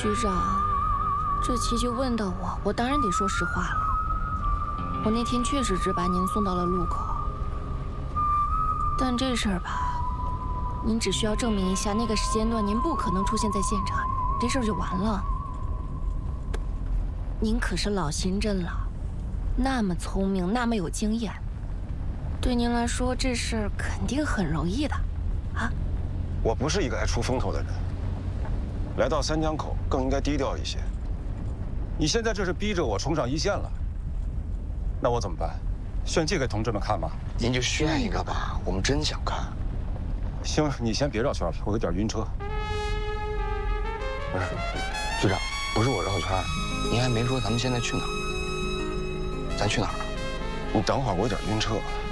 局长，这棋就问到我当然得说实话了。我那天确实只把您送到了路口，但这事儿吧，您只需要证明一下那个时间段您不可能出现在现场，这事儿就完了。您可是老刑侦了，那么聪明，那么有经验，对您来说这事儿肯定很容易的，啊？ 我不是一个爱出风头的人，来到三江口更应该低调一些。你现在这是逼着我冲上一线了，那我怎么办？炫技给同志们看吗？ 您就炫一个吧，我们真想看。 行，你先别绕圈了，我有点晕车。 不是，局长，不是我绕圈，您还没说咱们现在去哪儿？咱去哪儿啊？ 你等会儿，我有点晕车。